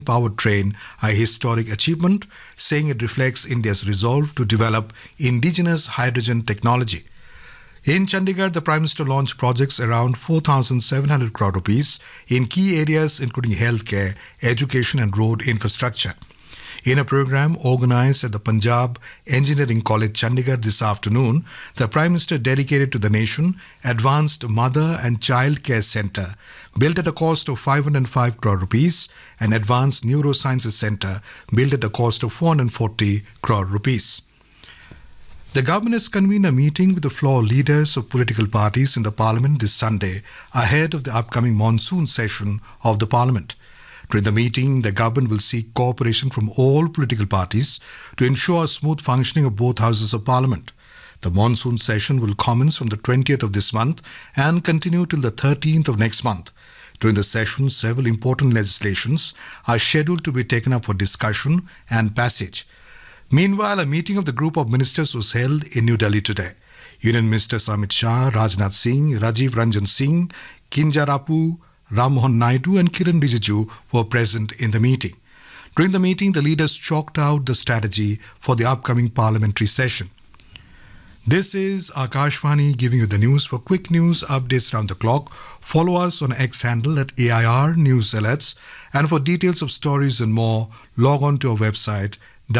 powered train a historic achievement, saying it reflects India's resolve to develop indigenous hydrogen technology. In Chandigarh, the Prime Minister launched projects around 4,700 crore rupees in key areas including healthcare, education and road infrastructure. In a program organized at the Punjab Engineering College, Chandigarh this afternoon, the Prime Minister dedicated to the nation Advanced Mother and Child Care Centre, built at a cost of 505 crore rupees, and Advanced Neurosciences Centre, built at a cost of 440 crore rupees. The government has convened a meeting with the floor leaders of political parties in the Parliament this Sunday, ahead of the upcoming monsoon session of the Parliament. During the meeting, the government will seek cooperation from all political parties to ensure smooth functioning of both houses of Parliament. The monsoon session will commence from the 20th of this month and continue till the 13th of next month. During the session, several important legislations are scheduled to be taken up for discussion and passage. Meanwhile, a meeting of the group of ministers was held in New Delhi today. Union Ministers Amit Shah, Rajnath Singh, Rajiv Ranjan Singh, Kinjarapu, Ram Mohan Naidu and Kiran Rijiju were present in the meeting. During the meeting, the leaders chalked out the strategy for the upcoming parliamentary session. This is Akashvani giving you the news. For quick news updates around the clock, follow us on X handle at AIR News Alerts. And for details of stories and more, log on to our website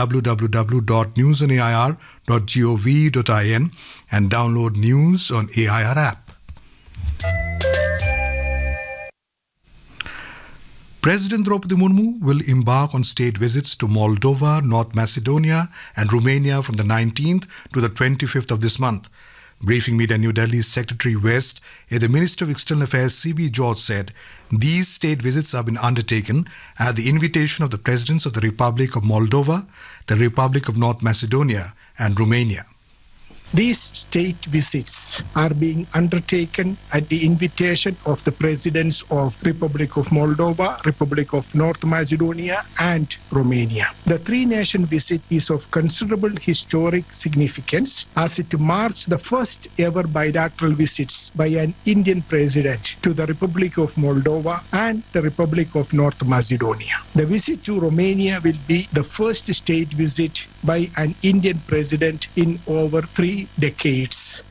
www.newsonair.gov.in and download News on AIR app. President Draupadi Murmu will embark on state visits to Moldova, North Macedonia and Romania from the 19th to the 25th of this month. Briefing Media New Delhi's Secretary West, the Minister of External Affairs C.B. George said these state visits have been undertaken at the invitation of the Presidents of the Republic of Moldova, the Republic of North Macedonia and Romania. These state visits are being undertaken at the invitation of the Presidents of Republic of Moldova, Republic of North Macedonia and Romania. The three-nation visit is of considerable historic significance as it marks the first ever bilateral visits by an Indian President to the Republic of Moldova and the Republic of North Macedonia. The visit to Romania will be the first state visit by an Indian President in over 3 decades.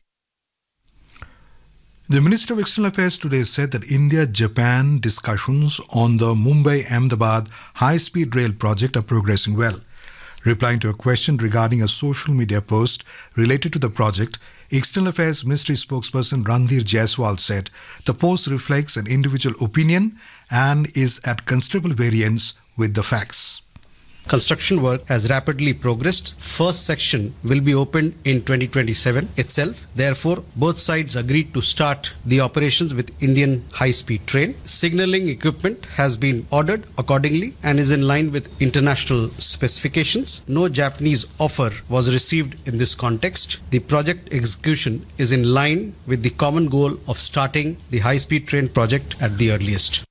The Minister of External Affairs today said that India-Japan discussions on the Mumbai-Ahmedabad high-speed rail project are progressing well. Replying to a question regarding a social media post related to the project, External Affairs Ministry spokesperson Randhir Jaiswal said the post reflects an individual opinion and is at considerable variance with the facts. Construction work has rapidly progressed. First section will be opened in 2027 itself. Therefore, both sides agreed to start the operations with Indian high-speed train. Signaling equipment has been ordered accordingly and is in line with international specifications. No Japanese offer was received in this context. The project execution is in line with the common goal of starting the high-speed train project at the earliest.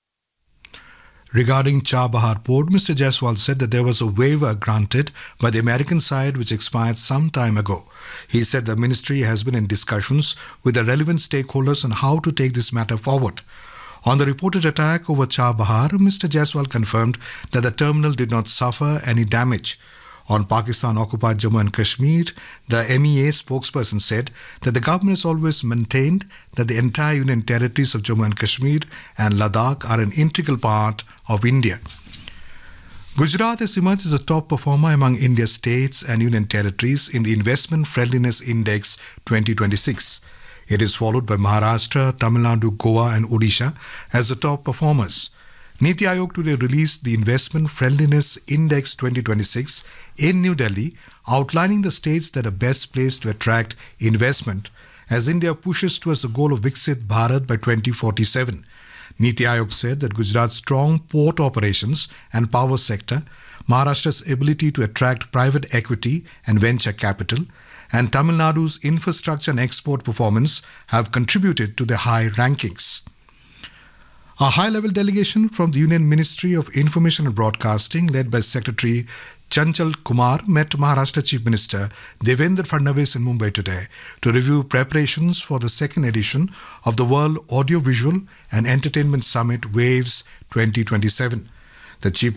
Regarding Chabahar Port, Mr. Jaiswal said that there was a waiver granted by the American side which expired some time ago. He said the ministry has been in discussions with the relevant stakeholders on how to take this matter forward. On the reported attack over Chabahar, Mr. Jaiswal confirmed that the terminal did not suffer any damage. On Pakistan-occupied Jammu and Kashmir, the MEA spokesperson said that the government has always maintained that the entire Union territories of Jammu and Kashmir and Ladakh are an integral part of India. Gujarat has emerged as a top performer among India's states and Union territories in the Investment Friendliness Index 2026. It is followed by Maharashtra, Tamil Nadu, Goa and Odisha as the top performers. Niti Aayog today released the Investment Friendliness Index 2026 in New Delhi, outlining the states that are best placed to attract investment as India pushes towards the goal of Viksit Bharat by 2047. Niti Aayog said that Gujarat's strong port operations and power sector, Maharashtra's ability to attract private equity and venture capital, and Tamil Nadu's infrastructure and export performance have contributed to the high rankings. A high-level delegation from the Union Ministry of Information and Broadcasting, led by Secretary Chanchal Kumar, met Maharashtra Chief Minister Devendra Fadnavis in Mumbai today to review preparations for the second edition of the World Audiovisual and Entertainment Summit WAVES 2027. The chief